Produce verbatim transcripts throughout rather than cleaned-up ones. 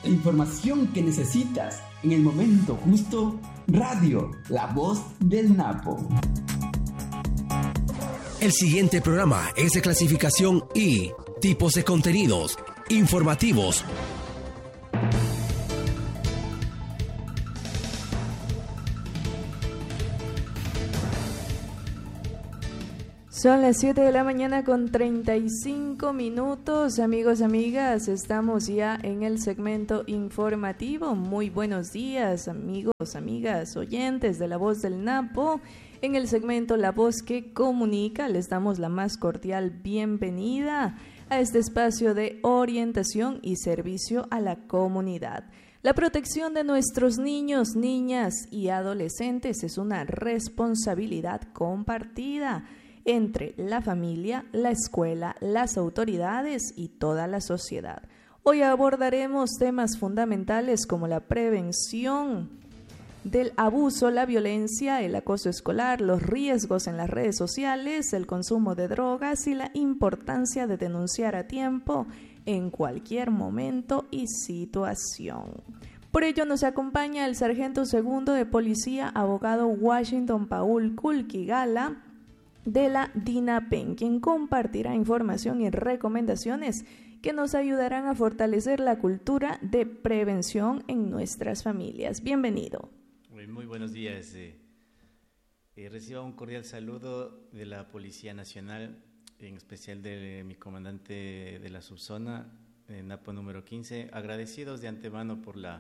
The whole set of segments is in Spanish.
La información que necesitas en el momento justo. Radio, la voz del Napo. El siguiente programa es de clasificación I, tipos de contenidos informativos. Son las siete de la mañana con treinta y cinco minutos, amigos, amigas, estamos ya en el segmento informativo. Muy buenos días, amigos, amigas, oyentes de La Voz del Napo. En el segmento La Voz que Comunica les damos la más cordial bienvenida a este espacio de orientación y servicio a la comunidad. La protección de nuestros niños, niñas y adolescentes es una responsabilidad compartida entre la familia, la escuela, las autoridades y toda la sociedad. Hoy abordaremos temas fundamentales como la prevención del abuso, la violencia, el acoso escolar, los riesgos en las redes sociales, el consumo de drogas y la importancia de denunciar a tiempo en cualquier momento y situación. Por ello nos acompaña el sargento segundo de policía, abogado Washington Paul Kulkigala, de la DINAPEN, quien compartirá información y recomendaciones que nos ayudarán a fortalecer la cultura de prevención en nuestras familias. Bienvenido. Muy, muy buenos días. Eh, eh, reciba un cordial saludo de la Policía Nacional, en especial de mi comandante de la subzona, eh, Napo número quince. Agradecidos de antemano por la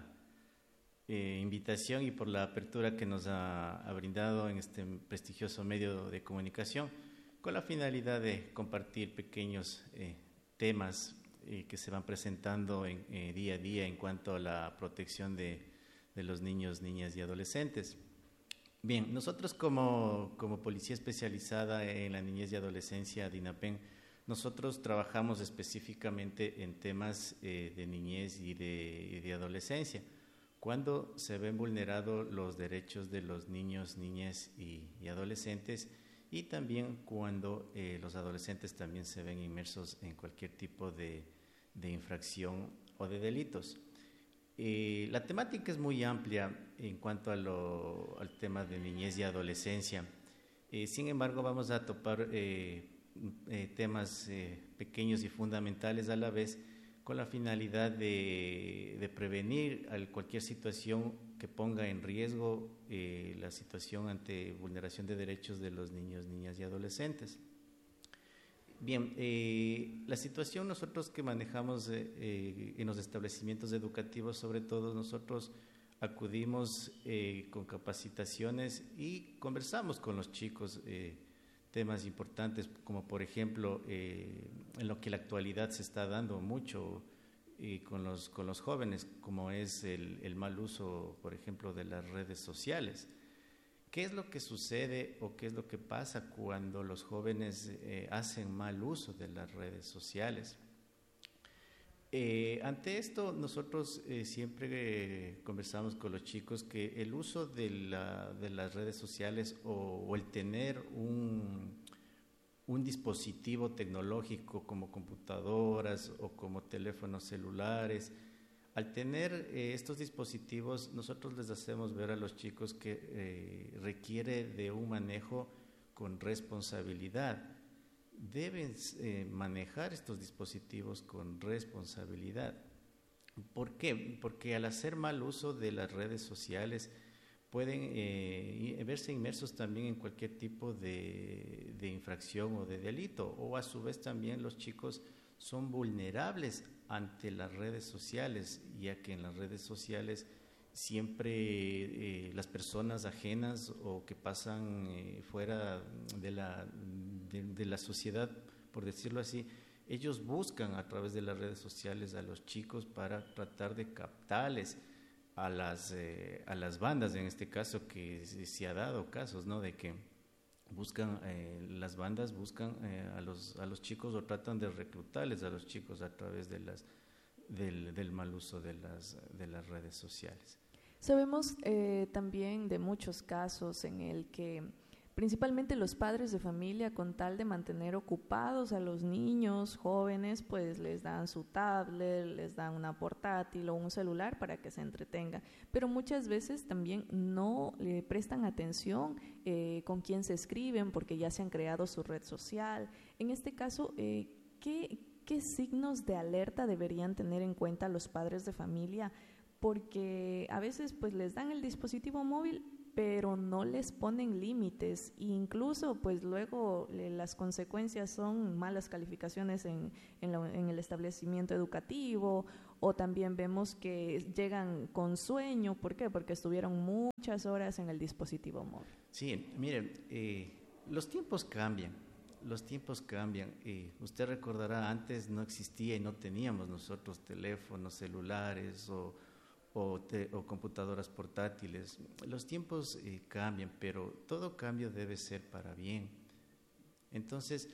Eh, invitación y por la apertura que nos ha, ha brindado en este prestigioso medio de comunicación, con la finalidad de compartir pequeños eh, temas eh, que se van presentando en, eh, día a día en cuanto a la protección de, de los niños, niñas y adolescentes. Bien, nosotros como, como Policía Especializada en la Niñez y Adolescencia, DINAPEN, nosotros trabajamos específicamente en temas eh, de niñez y de, y de adolescencia. Cuando se ven vulnerados los derechos de los niños, niñas y, y adolescentes, y también cuando eh, los adolescentes también se ven inmersos en cualquier tipo de, de infracción o de delitos. Eh, la temática es muy amplia en cuanto a lo, al tema de niñez y adolescencia. Eh, sin embargo, vamos a topar eh, eh, temas eh, pequeños y fundamentales a la vez, con la finalidad de, de prevenir cualquier situación que ponga en riesgo eh, la situación ante vulneración de derechos de los niños, niñas y adolescentes. Bien, eh, la situación nosotros que manejamos eh, eh, en los establecimientos educativos, sobre todo nosotros acudimos eh, con capacitaciones y conversamos con los chicos eh, temas importantes, como por ejemplo, eh, en lo que en la actualidad se está dando mucho eh, con, los, con los jóvenes, como es el, el mal uso, por ejemplo, de las redes sociales. ¿Qué es lo que sucede o qué es lo que pasa cuando los jóvenes eh, hacen mal uso de las redes sociales? Eh, ante esto, nosotros eh, siempre eh, conversamos con los chicos que el uso de, la, de las redes sociales o, o el tener un, un dispositivo tecnológico como computadoras o como teléfonos celulares, al tener eh, estos dispositivos, nosotros les hacemos ver a los chicos que eh, requiere de un manejo con responsabilidad. Deben eh, manejar estos dispositivos con responsabilidad. ¿Por qué? Porque al hacer mal uso de las redes sociales pueden eh, verse inmersos también en cualquier tipo de, de infracción o de delito, o a su vez también los chicos son vulnerables ante las redes sociales, ya que en las redes sociales siempre eh, las personas ajenas o que pasan eh, fuera de la, de, de la sociedad, por decirlo así, ellos buscan a través de las redes sociales a los chicos para tratar de captarles a las, eh, a las bandas, en este caso que se ha dado casos, ¿no?, de que buscan, eh, las bandas buscan eh, a, los, a los chicos o tratan de reclutarles a los chicos a través de las, del, del mal uso de las, de las redes sociales. Sabemos eh, también de muchos casos en el que principalmente los padres de familia, con tal de mantener ocupados a los niños jóvenes, pues les dan su tablet, les dan una portátil o un celular para que se entretengan, pero muchas veces también no le prestan atención eh, con quién se escriben porque ya se han creado su red social. En este caso, eh, ¿qué, qué signos de alerta deberían tener en cuenta los padres de familia? Porque a veces pues les dan el dispositivo móvil, pero no les ponen límites, e incluso pues luego eh, las consecuencias son malas calificaciones en, en, la, en el establecimiento educativo, o también vemos que llegan con sueño. ¿Por qué? Porque estuvieron muchas horas en el dispositivo móvil. Sí, miren, eh, los tiempos cambian, los tiempos cambian. Eh, usted recordará, antes no existía y no teníamos nosotros teléfonos celulares o O, te, o computadoras portátiles. Los tiempos eh, cambian, pero todo cambio debe ser para bien. Entonces,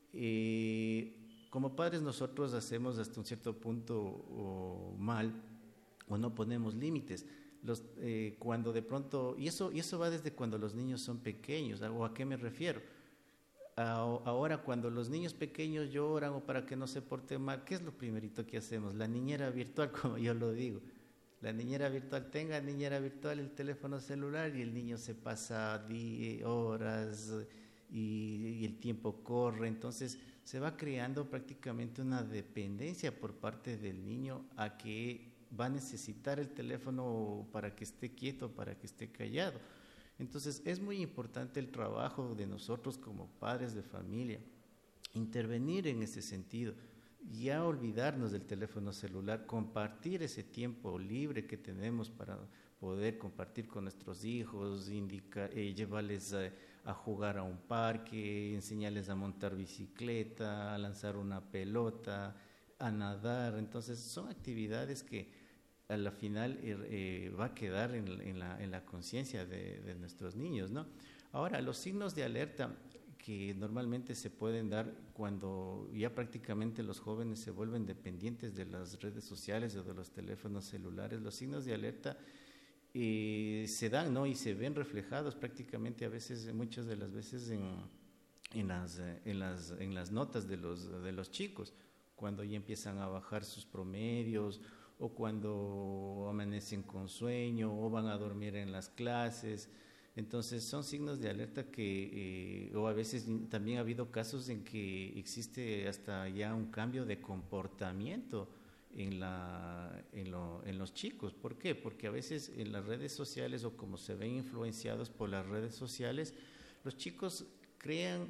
eh, como padres nosotros hacemos hasta un cierto punto o mal, o no ponemos límites. Los, eh, cuando de pronto, y eso, y eso va desde cuando los niños son pequeños. ¿O a qué me refiero? A, ahora, cuando los niños pequeños lloran o para que no se porten mal, ¿qué es lo primerito que hacemos? La niñera virtual, como yo lo digo. La niñera virtual, tenga niñera virtual, el teléfono celular, y el niño se pasa días, horas y, y el tiempo corre. Entonces se va creando prácticamente una dependencia por parte del niño a que va a necesitar el teléfono para que esté quieto, para que esté callado. Entonces es muy importante el trabajo de nosotros como padres de familia, intervenir en ese sentido. Ya olvidarnos del teléfono celular, compartir ese tiempo libre que tenemos para poder compartir con nuestros hijos, indica, eh, llevarles a, a jugar a un parque, enseñarles a montar bicicleta, a lanzar una pelota, a nadar. Entonces son actividades que a la final eh, eh, va a quedar en, en la, en la conciencia de, de nuestros niños, ¿no? Ahora, los signos de alerta que normalmente se pueden dar cuando ya prácticamente los jóvenes se vuelven dependientes de las redes sociales o de los teléfonos celulares. Los signos de alerta eh, se dan, ¿no? Y se ven reflejados prácticamente a veces, muchas de las veces en, en, las, en, las, en las notas de los, de los chicos, cuando ya empiezan a bajar sus promedios, o cuando amanecen con sueño o van a dormir en las clases. Entonces son signos de alerta que, eh, o a veces también ha habido casos en que existe hasta ya un cambio de comportamiento en, la, en, lo, en los chicos. ¿Por qué? Porque a veces en las redes sociales, o como se ven influenciados por las redes sociales, los chicos crean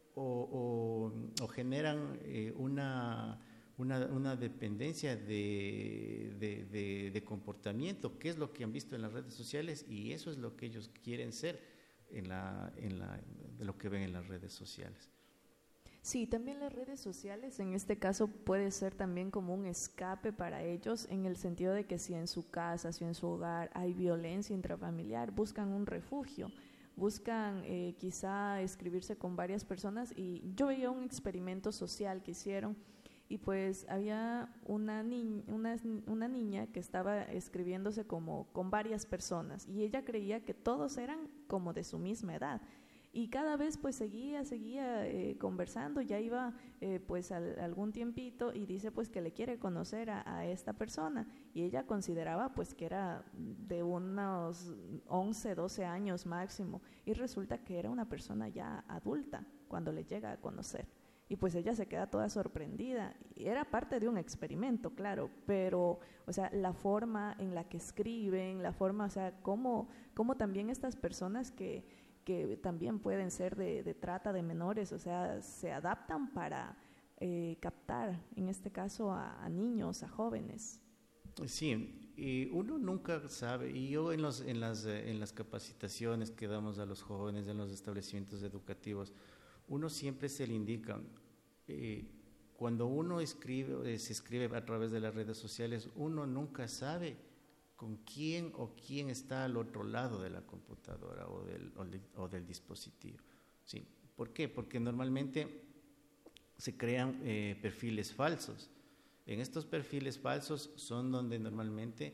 o, o, o generan eh, una... Una, una dependencia de, de, de, de comportamiento, que es lo que han visto en las redes sociales, y eso es lo que ellos quieren ser en la, en la, de lo que ven en las redes sociales. Sí, también las redes sociales en este caso puede ser también como un escape para ellos, en el sentido de que si en su casa, si en su hogar hay violencia intrafamiliar, buscan un refugio, buscan eh, quizá escribirse con varias personas. Y yo veía un experimento social que hicieron, y pues había una, ni una, una niña que estaba escribiéndose como con varias personas, y ella creía que todos eran como de su misma edad, y cada vez pues seguía, seguía eh, conversando, ya iba eh, pues al, algún tiempito, y dice pues que le quiere conocer a, a esta persona, y ella consideraba pues que era de unos once, doce años máximo, y resulta que era una persona ya adulta cuando le llega a conocer. Y pues ella se queda toda sorprendida. Era parte de un experimento, claro, pero, o sea, la forma en la que escriben, la forma, o sea, cómo, cómo también estas personas que, que también pueden ser de, de trata de menores, o sea, se adaptan para eh, captar, en este caso, a, a niños, a jóvenes. Sí, y uno nunca sabe, y yo en, los, en, las, en las capacitaciones que damos a los jóvenes en los establecimientos educativos, uno siempre se le indica, eh, cuando uno escribe, eh, se escribe a través de las redes sociales, uno nunca sabe con quién o quién está al otro lado de la computadora o del, o de, o del dispositivo. ¿Sí? ¿Por qué? Porque normalmente se crean eh, perfiles falsos. En estos perfiles falsos son donde normalmente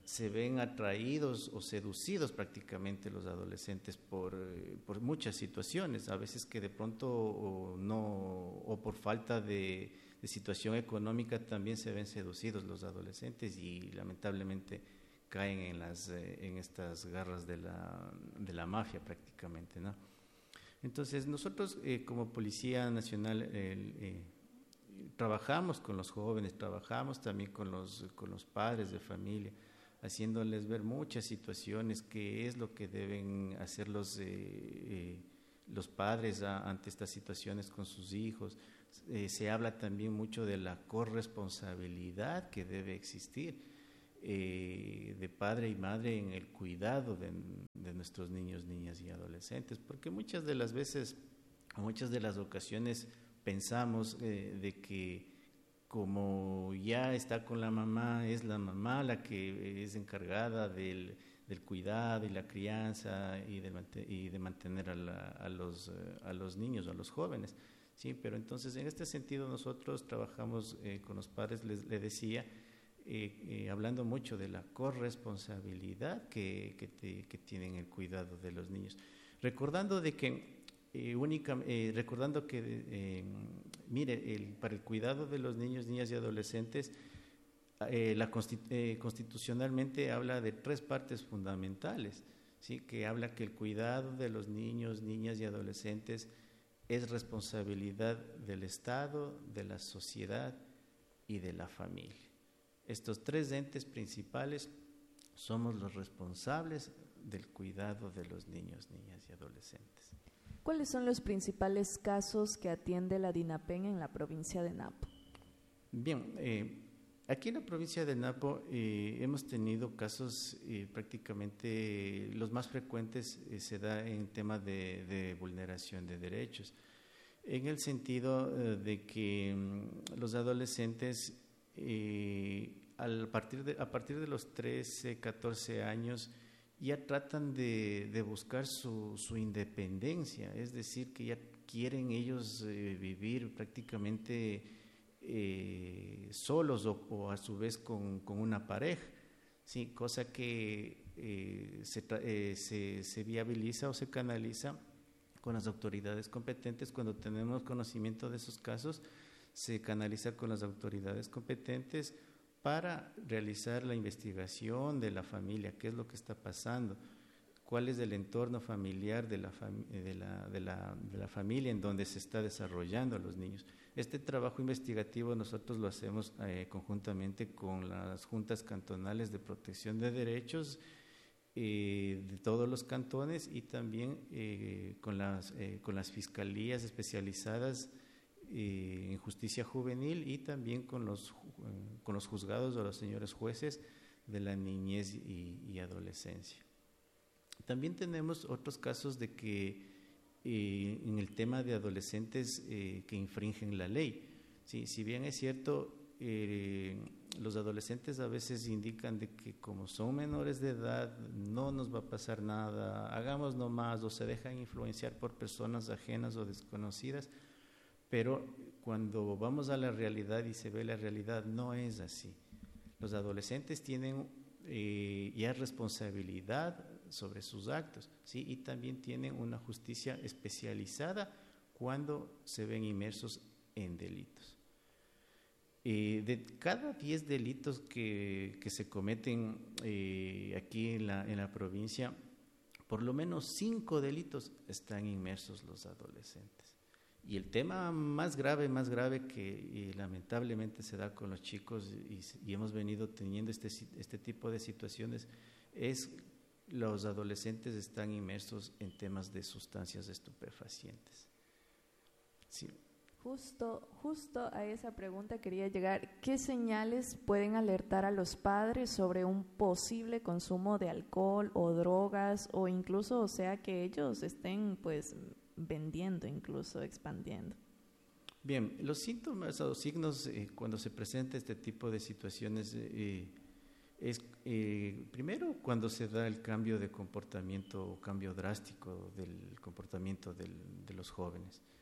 se ven atraídos o seducidos prácticamente los adolescentes por, eh, por muchas situaciones, a veces que de pronto o no, o por falta de, de situación económica también se ven seducidos los adolescentes y lamentablemente caen en, las, eh, en estas garras de la, de la mafia prácticamente, ¿no? Entonces nosotros eh, como Policía Nacional eh, eh, trabajamos con los jóvenes, trabajamos también con los, con los padres de familia, haciéndoles ver muchas situaciones, qué es lo que deben hacer los, eh, eh, los padres a, ante estas situaciones con sus hijos. Eh, se habla también mucho de la corresponsabilidad que debe existir eh, de padre y madre en el cuidado de, de nuestros niños, niñas y adolescentes, porque muchas de las veces, muchas de las ocasiones pensamos eh, de que como ya está con la mamá, es la mamá la que es encargada del, del cuidado y la crianza y de, y de mantener a, la, a, los, a los niños, a los jóvenes, ¿sí? Pero entonces en este sentido nosotros trabajamos eh, con los padres, les, les decía, eh, eh, hablando mucho de la corresponsabilidad que, que, te, que tienen el cuidado de los niños, recordando de que Eh, única, eh, recordando que, eh, mire, el, para el cuidado de los niños, niñas y adolescentes, eh, la constitu eh, constitucionalmente habla de tres partes fundamentales, ¿sí? Que habla que el cuidado de los niños, niñas y adolescentes es responsabilidad del Estado, de la sociedad y de la familia. Estos tres entes principales somos los responsables del cuidado de los niños, niñas y adolescentes. ¿Cuáles son los principales casos que atiende la DINAPEN en la provincia de Napo? Bien, eh, aquí en la provincia de Napo eh, hemos tenido casos eh, prácticamente, los más frecuentes eh, se da en tema de, de vulneración de derechos, en el sentido eh, de que mm, los adolescentes eh, al partir de, a partir de los trece, catorce años ya tratan de, de buscar su, su independencia, es decir, que ya quieren ellos eh, vivir prácticamente eh, solos o, o a su vez con, con una pareja, ¿sí? Cosa que eh, se, eh, se, se viabiliza o se canaliza con las autoridades competentes. Cuando tenemos conocimiento de esos casos, se canaliza con las autoridades competentes para realizar la investigación de la familia, qué es lo que está pasando, cuál es el entorno familiar de la, fam de la, de la, de la familia en donde se está desarrollando a los niños. Este trabajo investigativo nosotros lo hacemos eh, conjuntamente con las juntas cantonales de protección de derechos eh, de todos los cantones y también eh, con, las, eh, con las fiscalías especializadas Eh, en justicia juvenil y también con los, eh, con los juzgados o los señores jueces de la niñez y, y adolescencia. También tenemos otros casos de que eh, en el tema de adolescentes eh, que infringen la ley. Sí, si bien es cierto, eh, los adolescentes a veces indican de que como son menores de edad no nos va a pasar nada, hagamos nomás, o se dejan influenciar por personas ajenas o desconocidas. Pero cuando vamos a la realidad y se ve la realidad, no es así. Los adolescentes tienen eh, ya responsabilidad sobre sus actos, ¿sí? Y también tienen una justicia especializada cuando se ven inmersos en delitos. Eh, de cada diez delitos que, que se cometen eh, aquí en la, en la provincia, por lo menos cinco delitos están inmersos los adolescentes. Y el tema más grave, más grave que eh, lamentablemente se da con los chicos y, y hemos venido teniendo este, este tipo de situaciones es los adolescentes están inmersos en temas de sustancias estupefacientes. Sí. Justo, justo a esa pregunta quería llegar. ¿Qué señales pueden alertar a los padres sobre un posible consumo de alcohol o drogas o incluso, o sea, que ellos estén pues vendiendo, incluso expandiendo? Bien, los síntomas o signos eh, cuando se presenta este tipo de situaciones eh, es eh, primero cuando se da el cambio de comportamiento o cambio drástico del comportamiento del, de los jóvenes.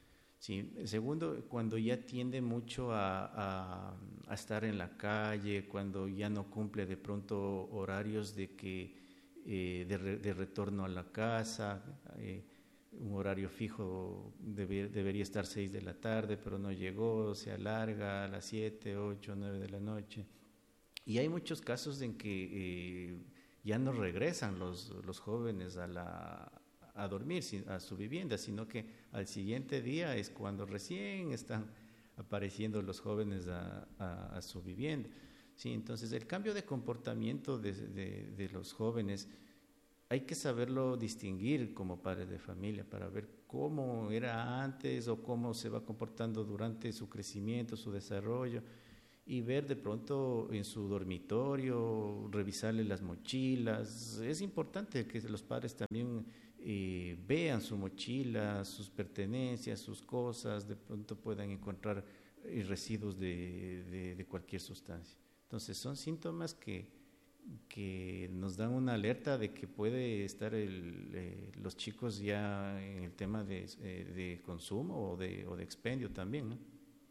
Sí. Segundo, cuando ya tiende mucho a, a, a estar en la calle, cuando ya no cumple de pronto horarios de que eh, de, re, de retorno a la casa, eh, un horario fijo debe, debería estar seis de la tarde, pero no llegó, se alarga a las siete, ocho, nueve de la noche. Y hay muchos casos en que eh, ya no regresan los, los jóvenes a, la, a dormir a su vivienda, sino que al siguiente día es cuando recién están apareciendo los jóvenes a, a, a su vivienda. Sí, entonces el cambio de comportamiento de, de, de los jóvenes hay que saberlo distinguir como padres de familia para ver cómo era antes o cómo se va comportando durante su crecimiento, su desarrollo, y ver de pronto en su dormitorio, revisarle las mochilas. Es importante que los padres también eh, vean su mochila, sus pertenencias, sus cosas, de pronto puedan encontrar eh, residuos de, de, de cualquier sustancia. Entonces son síntomas que que nos dan una alerta de que puede estar el, eh, los chicos ya en el tema de, eh, de consumo o de, o de expendio también, ¿no?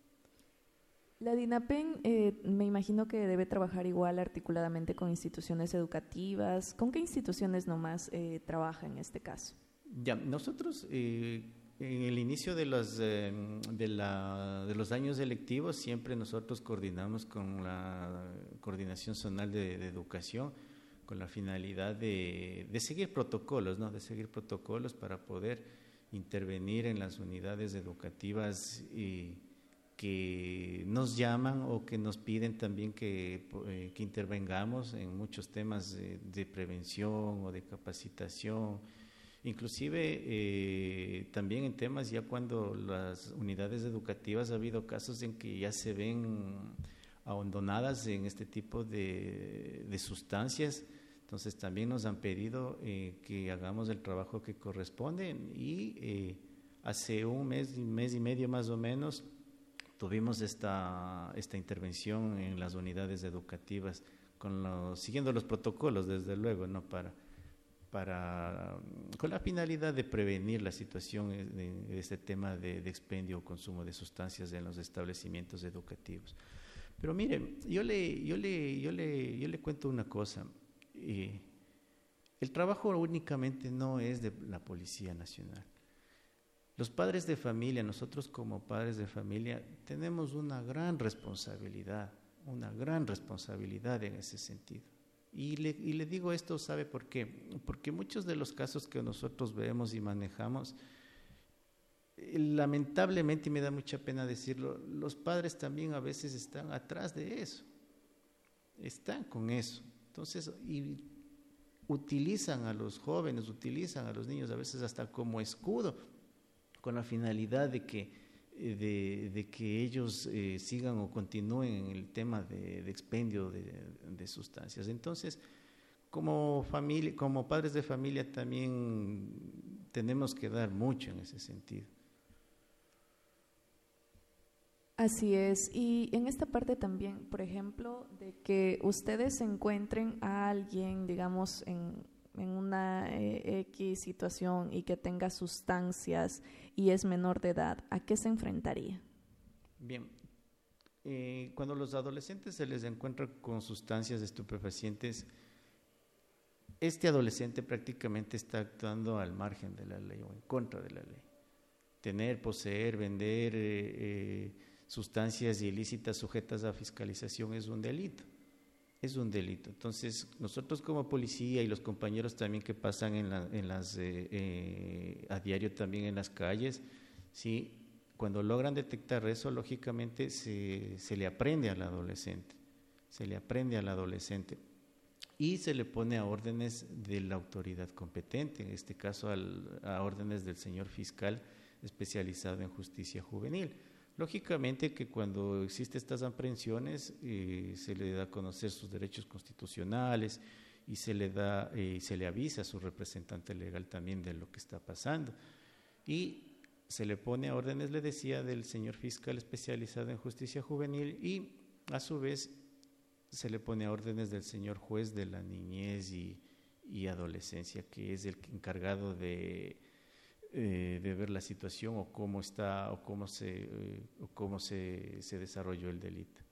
La DINAPEN eh, me imagino que debe trabajar igual articuladamente con instituciones educativas. ¿Con qué instituciones nomás eh, trabaja en este caso? Ya, nosotros eh, en el inicio de los, eh, de, la, de los años electivos siempre nosotros coordinamos con la Coordinación Zonal de, de Educación con la finalidad de, de seguir protocolos, ¿no? De seguir protocolos para poder intervenir en las unidades educativas y que nos llaman o que nos piden también que, eh, que intervengamos en muchos temas de, de prevención o de capacitación. Inclusive eh, también en temas ya cuando las unidades educativas ha habido casos en que ya se ven abandonadas en este tipo de, de sustancias, entonces también nos han pedido eh, que hagamos el trabajo que corresponde y eh, hace un mes, un mes y medio más o menos tuvimos esta, esta intervención en las unidades educativas con los, siguiendo los protocolos desde luego, ¿no? para para con la finalidad de prevenir la situación de, de este tema de, de expendio o consumo de sustancias en los establecimientos educativos. Pero mire, yo le, yo le, yo le, yo le cuento una cosa. Eh, el trabajo únicamente no es de la Policía Nacional. Los padres de familia, nosotros como padres de familia, tenemos una gran responsabilidad, una gran responsabilidad en ese sentido. Y le, y le digo esto, ¿sabe por qué? Porque muchos de los casos que nosotros vemos y manejamos, lamentablemente, y me da mucha pena decirlo, los padres también a veces están atrás de eso, están con eso. Entonces, y utilizan a los jóvenes, utilizan a los niños a veces hasta como escudo, con la finalidad de que De, de que ellos eh, sigan o continúen en el tema de, de expendio de, de sustancias. Entonces, como familia, como padres de familia también tenemos que dar mucho en ese sentido. Así es, y en esta parte también, por ejemplo, de que ustedes encuentren a alguien, digamos, en, en una eh, X situación y que tenga sustancias y es menor de edad, ¿a qué se enfrentaría? Bien, eh, cuando los adolescentes se les encuentra con sustancias estupefacientes, este adolescente prácticamente está actuando al margen de la ley o en contra de la ley. Tener, poseer, vender eh, eh, sustancias ilícitas sujetas a fiscalización es un delito. Es un delito. Entonces, nosotros como policía y los compañeros también que pasan en, la, en las, eh, eh, a diario también en las calles, ¿sí? Cuando logran detectar eso, lógicamente se, se le aprende al adolescente, se le aprende al adolescente y se le pone a órdenes de la autoridad competente, en este caso al, a órdenes del señor fiscal especializado en justicia juvenil. Lógicamente que cuando existen estas aprehensiones eh, se le da a conocer sus derechos constitucionales y se le da eh, se le avisa a su representante legal también de lo que está pasando y se le pone a órdenes, le decía, del señor fiscal especializado en justicia juvenil y a su vez se le pone a órdenes del señor juez de la niñez y, y adolescencia, que es el encargado de eh, de ver la situación o cómo está o cómo se, eh, o cómo se, se desarrolló el delito.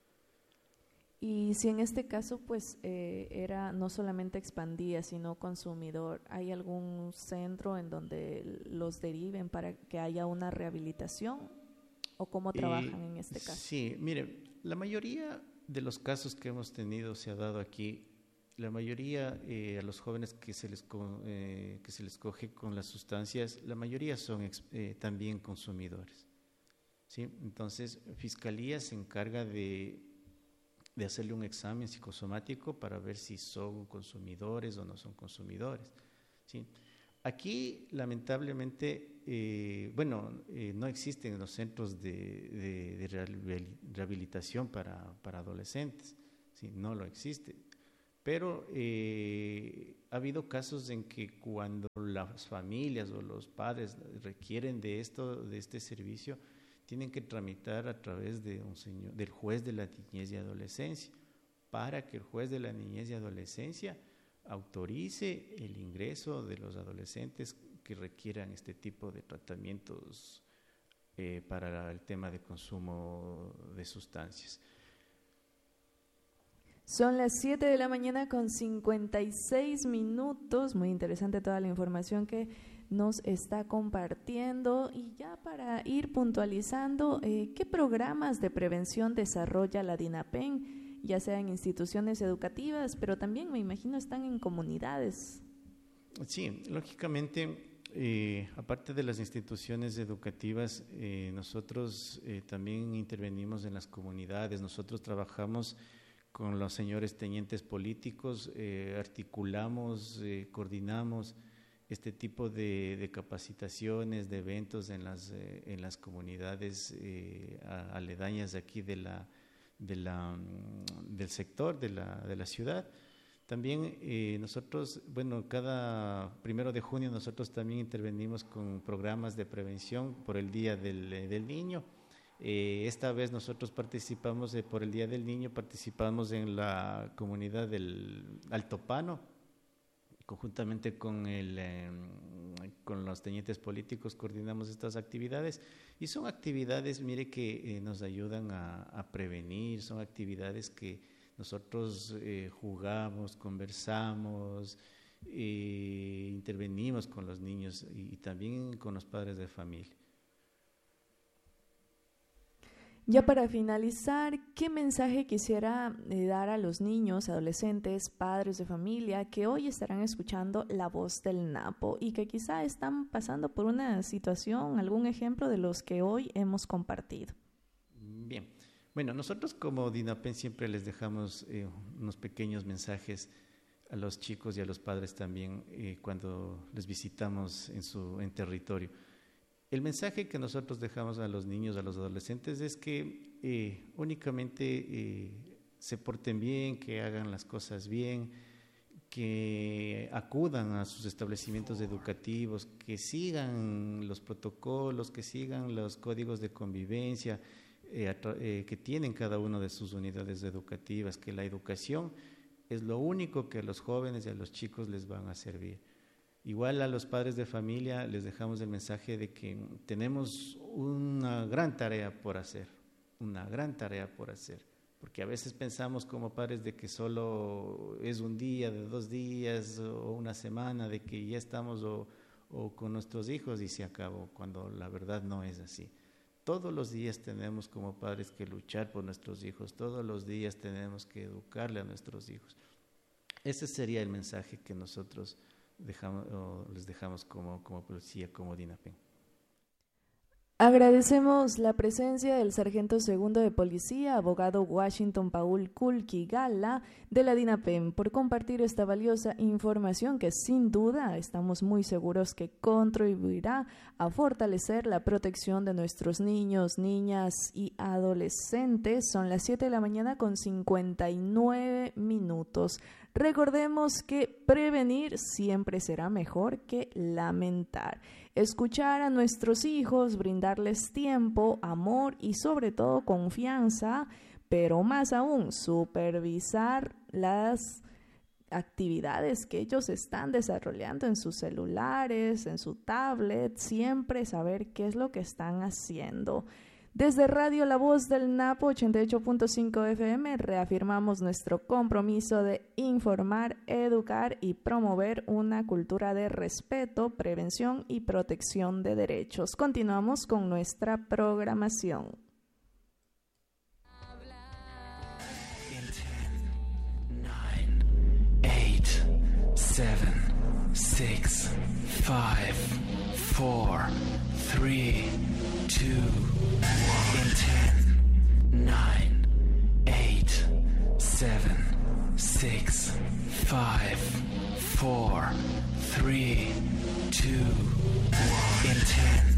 Y si en este caso pues eh, era no solamente expandía, sino consumidor, ¿hay algún centro en donde los deriven para que haya una rehabilitación? ¿O cómo trabajan eh, en este caso? Sí, mire, la mayoría de los casos que hemos tenido se ha dado aquí, la mayoría eh, a los jóvenes que se les eh, que se les coge con las sustancias, la mayoría son eh, también consumidores, ¿sí? Entonces, Fiscalía se encarga de de hacerle un examen psicosomático para ver si son consumidores o no son consumidores, ¿sí? Aquí, lamentablemente, eh, bueno, eh, no existen los centros de, de, de rehabilitación para, para adolescentes, ¿sí? No lo existe. Pero eh, ha habido casos en que cuando las familias o los padres requieren de esto, de este servicio, tienen que tramitar a través de un señor, del juez de la niñez y adolescencia, para que el juez de la niñez y adolescencia autorice el ingreso de los adolescentes que requieran este tipo de tratamientos eh, para el tema de consumo de sustancias. Son las siete de la mañana con cincuenta y seis minutos, muy interesante toda la información que nos está compartiendo. Y ya para ir puntualizando, eh, ¿qué programas de prevención desarrolla la DINAPEN, ya sea en instituciones educativas, pero también me imagino están en comunidades? Sí, lógicamente, eh, aparte de las instituciones educativas, eh, nosotros eh, también intervenimos en las comunidades. Nosotros trabajamos con los señores tenientes políticos, eh, articulamos, eh, coordinamos este tipo de, de capacitaciones, de eventos en las, eh, en las comunidades eh, aledañas aquí de la, de la, del sector, de la, de la ciudad. También eh, nosotros, bueno, cada primero de junio nosotros también intervenimos con programas de prevención por el Día del, del Niño. Eh, esta vez nosotros participamos, eh, por el Día del Niño, participamos en la comunidad del Altopano, conjuntamente con, el, eh, con los tenientes políticos coordinamos estas actividades y son actividades, mire, que eh, nos ayudan a, a prevenir, son actividades que nosotros eh, jugamos, conversamos, eh, intervenimos con los niños y, y también con los padres de familia. Ya para finalizar, ¿qué mensaje quisiera eh, dar a los niños, adolescentes, padres de familia que hoy estarán escuchando La Voz del Napo y que quizá están pasando por una situación, algún ejemplo de los que hoy hemos compartido? Bien, bueno, nosotros como DINAPEN siempre les dejamos eh, unos pequeños mensajes a los chicos y a los padres también eh, cuando les visitamos en su en territorio. El mensaje que nosotros dejamos a los niños, a los adolescentes, es que eh, únicamente eh, se porten bien, que hagan las cosas bien, que acudan a sus establecimientos educativos, que sigan los protocolos, que sigan los códigos de convivencia eh, eh, que tienen cada una de sus unidades educativas, que la educación es lo único que a los jóvenes y a los chicos les van a servir. Igual a los padres de familia les dejamos el mensaje de que tenemos una gran tarea por hacer, una gran tarea por hacer, porque a veces pensamos como padres de que solo es un día, de dos días o una semana, de que ya estamos o, o con nuestros hijos y se acabó, cuando la verdad no es así. Todos los días tenemos como padres que luchar por nuestros hijos, todos los días tenemos que educarle a nuestros hijos. Ese sería el mensaje que nosotros Dejamos, o les dejamos como, como policía, como DINAPEN. Agradecemos la presencia del sargento segundo de policía, abogado Washington Paul Kulki Gala, de la DINAPEN, por compartir esta valiosa información que sin duda estamos muy seguros que contribuirá a fortalecer la protección de nuestros niños, niñas y adolescentes. Son las siete de la mañana con cincuenta y nueve minutos. Recordemos que prevenir siempre será mejor que lamentar. Escuchar a nuestros hijos, brindarles tiempo, amor y sobre todo confianza, pero más aún supervisar las actividades que ellos están desarrollando en sus celulares, en su tablet, siempre saber qué es lo que están haciendo. Desde Radio La Voz del Napo ochenta y ocho punto cinco F M reafirmamos nuestro compromiso de informar, educar y promover una cultura de respeto, prevención y protección de derechos. Continuamos con nuestra programación. seven, six, five, four, three, two, one. In ten, nine, eight, seven, six, five, four, three, two, one. In ten.